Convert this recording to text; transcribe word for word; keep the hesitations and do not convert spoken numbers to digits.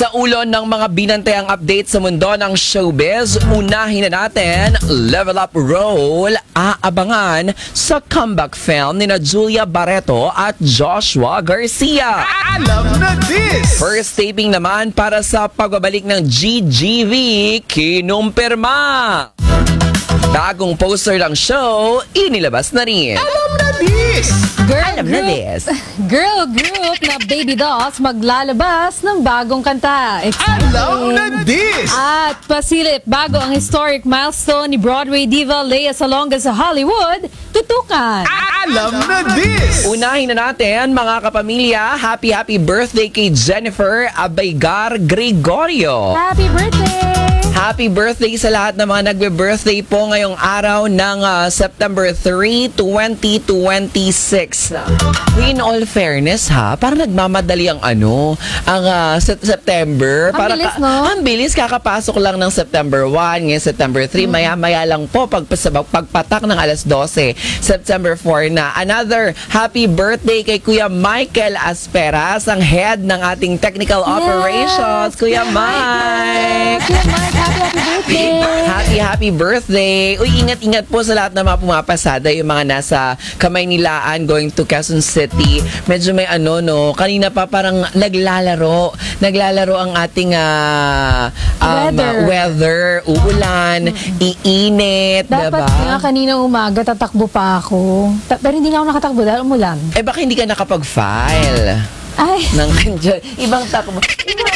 Sa ulo ng mga binantayang update sa mundo ng showbiz, unahin na natin, Level Up Role, aabangan sa comeback film ni na Julia Barreto at Joshua Garcia. Alam na this! First taping naman para sa pagbabalik ng G G V, kinumpirma. Bagong poster ng show, inilabas na rin. Alam na this! Girl Alam na group, this. girl group na Baby Dolls maglalabas ng bagong kanta. Exciting! Alam na this! At pasilip, bago ang historic milestone ni Broadway diva Lea Salonga sa Hollywood, tutukan. Alam na this! Unahin na natin, mga kapamilya, happy happy birthday kay Jennifer Abaigar Gregorio. Happy birthday! Happy birthday sa lahat ng mga nagbe-birthday po ngayong araw ng uh, September third, twenty twenty-six. In all fairness ha, parang nagmamadali ang ano, ang uh, Sep- September. Ang Para bilis, ka- no? Ang bilis, kakapasok lang ng September first, ngayon September third, Mm. maya-maya lang po pag, pagpatak ng alas twelve, September fourth na. Another happy birthday kay Kuya Michael Asperas, ang head ng ating technical operations. Kuya Mike! Kuya Mike, happy happy birthday! Happy, happy birthday! Uy, ingat-ingat po sa lahat ng mga pumapasada, yung mga nasa Kamaynilaan going to Quezon City. Medyo may ano, no, kanina pa parang naglalaro. Naglalaro ang ating ah, um, Weather. weather. Uulan, iinit, Dapat diba? nga kanina umaga tatakbo pa ako. Ta- pero hindi na ako nakatakbo dahil umulan. Eh, baka hindi ka nakapag-file Ay! ng ibang takbo.